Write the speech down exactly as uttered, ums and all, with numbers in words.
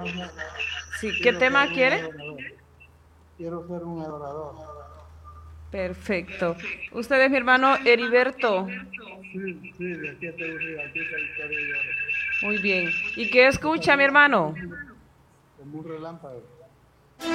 Sí, ¿qué Quiero ser tema un quiere? adorador. Quiero ser un adorador. Perfecto. Usted es mi hermano Heriberto. Sí, sí, de aquí estoy unido, aquí está Victoria y ahora. Muy bien. ¿Y qué Esta escucha, mi semana hermano? como un relámpago.